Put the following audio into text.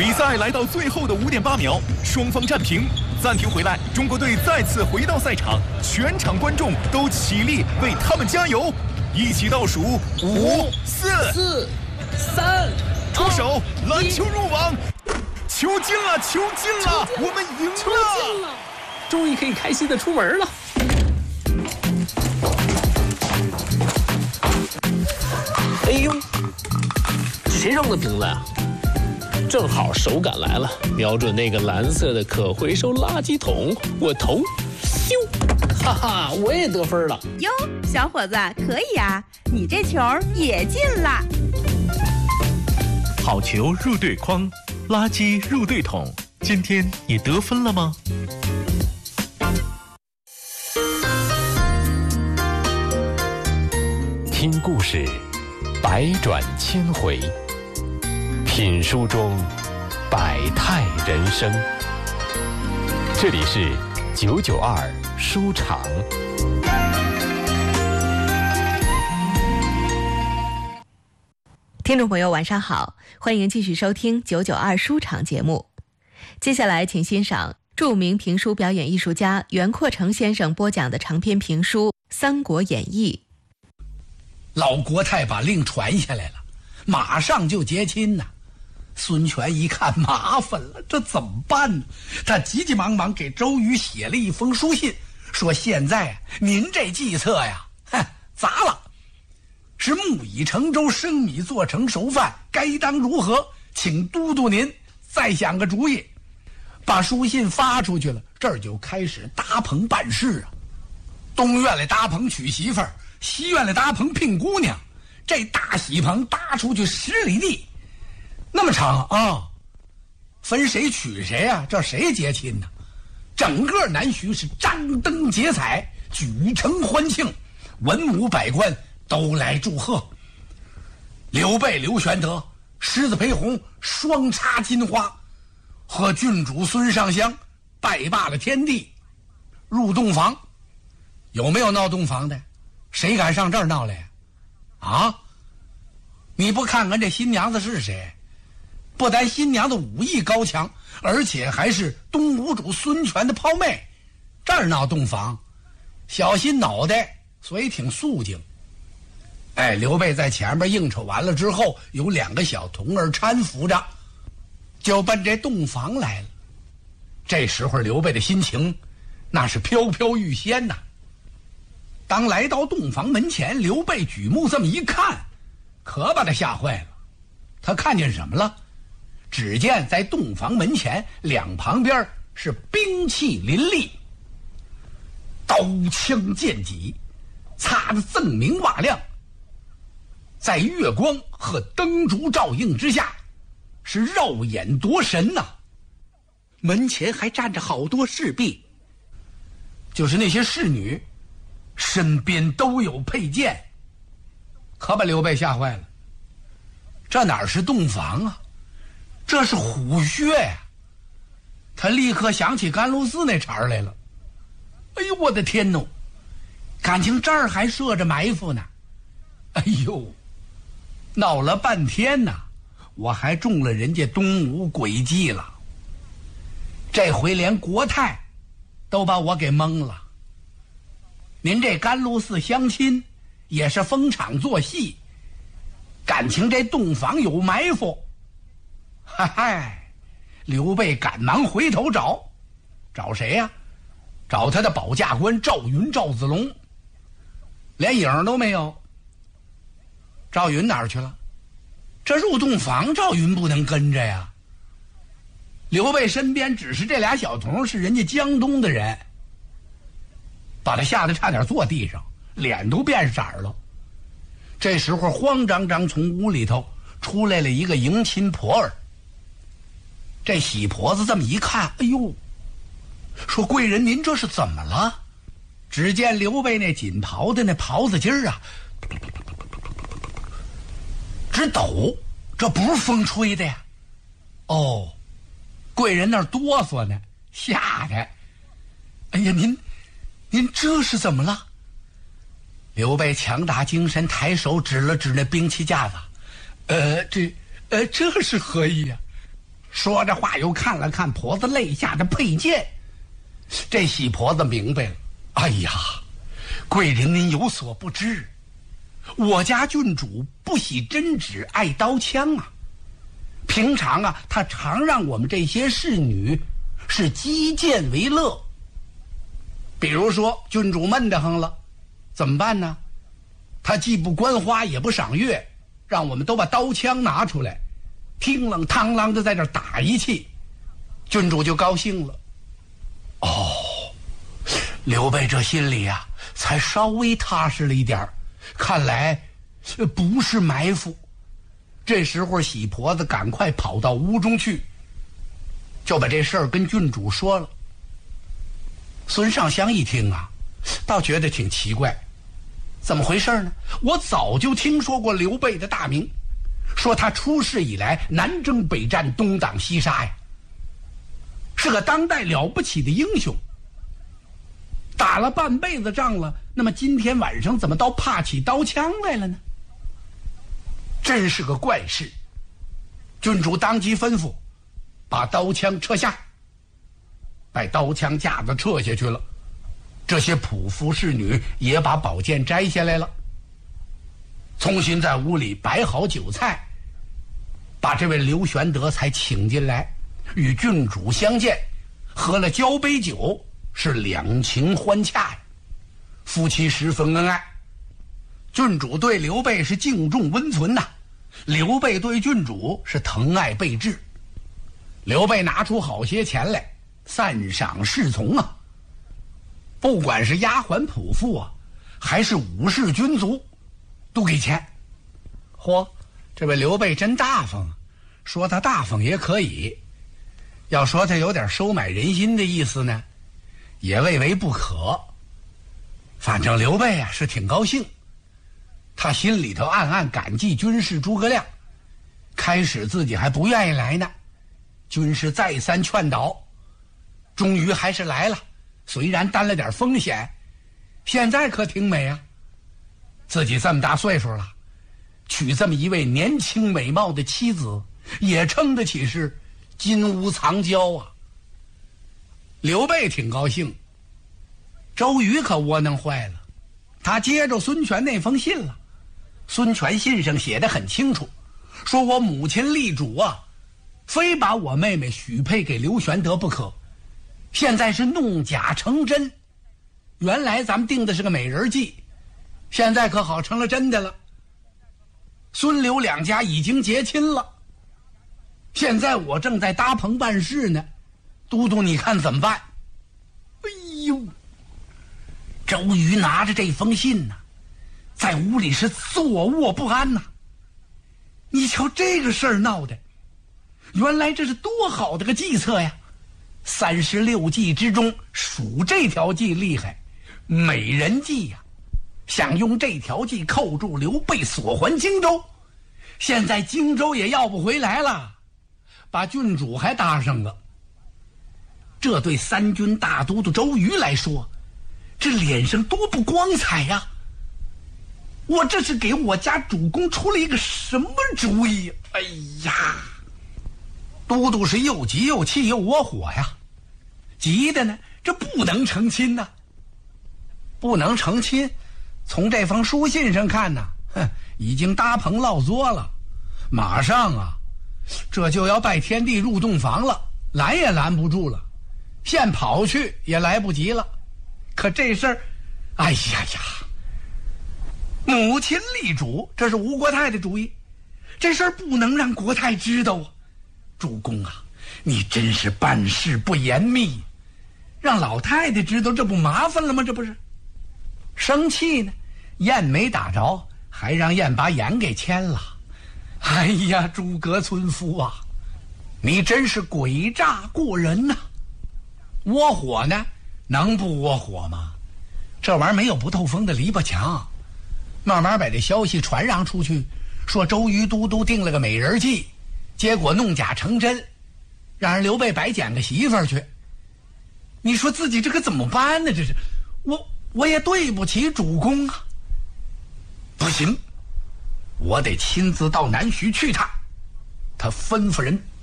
比赛来到最后的5.8秒，双方战平。暂停回来，中国队再次回到赛场，全场观众都起立为他们加油。一起倒数5、4、 3， 出手，篮球入网，球进了，球进了，我们赢了， 终于可以开心的出门了。哎呦，这谁扔的瓶子呀？正好手感来了，瞄准那个蓝色的可回收垃圾桶，我投，咻，哈哈，我也得分了。 哟，小伙子，可以啊，你这球也进了。 好球入对筐，垃圾入对桶，今天你得分了吗？ 听故事，百转千回；品书中，百态人生。这里是992书场。 听众朋友晚上好，欢迎继续收听992书场节目。接下来请欣赏著名评书表演艺术家袁阔成先生播讲的长篇评书《三国演义》。 老国太把令传下来了，马上就结亲呐。孙权一看麻烦了，这怎么办呢？他急急忙忙给周瑜写了一封书信，说现在您这计策呀，砸了，是木已成舟，生米做成熟饭，该当如何？请都督您再想个主意。把书信发出去了，这儿就开始搭棚办事啊。东院里搭棚娶媳妇儿，西院里搭棚聘姑娘，这大喜棚搭出去10里地，那么长啊！分谁娶谁啊？这谁结亲呢？整个南徐是张灯结彩，举城欢庆，文武百官都来祝贺。刘备、刘玄德、狮子裴洪双插金花，和郡主孙尚香拜罢了天地，入洞房。有没有闹洞房的？谁敢上这儿闹来啊？你不看看这新娘子是谁？不但新娘子武艺高强，而且还是东吴主孙权的胞妹，这儿闹洞房，小心脑袋，所以挺肃静。刘备在前面应酬完了之后，有2个小童儿搀扶着，就奔这洞房来了。这时候刘备的心情那是飘飘欲仙呐。当来到洞房门前，刘备举目这么一看，可把他吓坏了。他看见什么了？只见在洞房门前两旁边是兵器林立，刀枪剑戟擦得锃明瓦亮，在月光和灯烛照映之下是绕眼夺神呐。门前还站着好多侍婢，就是那些侍女，身边都有佩剑，可把刘备吓坏了。这哪是洞房啊，这是虎穴呀！他立刻想起甘露寺那茬来了。哎呦，我的天哪，感情这儿还设着埋伏呢。哎呦，闹了半天呐，我还中了人家东吴诡计了。这回连国泰都把我给蒙了。您这甘露寺相亲也是逢场作戏，感情这洞房有埋伏。嗨，刘备赶忙回头找谁呀？找他的保驾官赵云、赵子龙，连影都没有。赵云哪儿去了？这入洞房赵云不能跟着呀。刘备身边只是这俩小童，是人家江东的人，把他吓得差点坐地上，脸都变色了。这时候慌张张从屋里头出来了一个迎亲婆儿。这喜婆子这么一看，哎呦，说贵人您这是怎么了？只见刘备那锦袍的那袍子襟儿啊直抖，这不是风吹的呀。哦，贵人那儿哆嗦呢，吓得。哎呀，您这是怎么了？刘备强打精神，抬手指了指那兵器架子，这是何意呀？ 说着话又看了看婆子肋下的佩剑，这喜婆子明白了，哎呀，贵人您有所不知，我家郡主不喜针指爱刀枪啊，平常啊他常让我们这些侍女是击剑为乐。比如说郡主闷得慌了，怎么办呢？他既不观花也不赏月，让我们都把刀枪拿出来，听啷嘡啷的在这打一气，郡主就高兴了。哦，刘备这心里啊才稍微踏实了一点，看来不是埋伏。这时候喜婆子赶快跑到屋中去，就把这事儿跟郡主说了。孙尚香一听啊，倒觉得挺奇怪，怎么回事呢？我早就听说过刘备的大名，说他出世以来南征北战，东挡西杀呀，是个当代了不起的英雄，打了半辈子仗了，那么今天晚上怎么倒怕起刀枪来了呢？真是个怪事。郡主当即吩咐把刀枪撤下，把刀枪架子撤下去了，这些仆妇侍女也把宝剑摘下来了，重新在屋里摆好酒菜，把这位刘玄德才请进来，与郡主相见，喝了交杯酒，是两情欢洽呀，夫妻十分恩爱。郡主对刘备是敬重温存呐，刘备对郡主是疼爱备至。刘备拿出好些钱来赞赏侍从啊，不管是丫鬟仆妇啊，还是武士军卒，都给钱。嚯，这位刘备真大方啊！说他大方也可以，要说他有点收买人心的意思呢，也未为不可。反正刘备啊是挺高兴，他心里头暗暗感激军师诸葛亮。开始自己还不愿意来呢，军师再三劝导，终于还是来了，虽然担了点风险，现在可挺美啊。自己这么大岁数了，娶这么一位年轻美貌的妻子，也称得起是金屋藏娇啊。刘备挺高兴，周瑜可窝囊坏了，他接着孙权那封信了。孙权信上写得很清楚，说我母亲力主啊，非把我妹妹许配给刘玄德不可，现在是弄假成真。原来咱们定的是个美人计，现在可好成了真的了。孙刘两家已经结亲了，现在我正在搭棚办事呢，都督你看怎么办？哎呦，周瑜拿着这封信呢，在屋里是坐卧不安呐。你瞧这个事儿闹的，原来这是多好的个计策呀！36计之中数这条计厉害，美人计呀！想用这条计扣住刘备，索还荆州。现在荆州也要不回来了，把郡主还搭上了。这对三军大都督周瑜来说，这脸上多不光彩呀！我这是给我家主公出了一个什么主意？哎呀，都督是又急又气又窝火呀！急的呢，这不能成亲呐，不能成亲。从这封书信上看呢，已经搭棚落座了，马上啊，这就要拜天地入洞房了，拦也拦不住了，现跑去也来不及了。可这事儿，哎呀呀，母亲立主，这是吴国太的主意，这事儿不能让国太知道啊！主公啊，你真是办事不严密，让老太太知道，这不麻烦了吗？这不是生气呢，雁没打着，还让雁把眼给牵了。哎呀，诸葛村夫啊，你真是诡诈过人呐！窝火呢，能不窝火吗？这玩意儿没有不透风的篱笆墙，慢慢把这消息传扬出去，说周瑜都督定了个美人计，结果弄假成真，让人刘备白捡个媳妇儿去。你说自己这可怎么办呢？这是我也对不起主公啊！不行，我得亲自到南徐去他吩咐人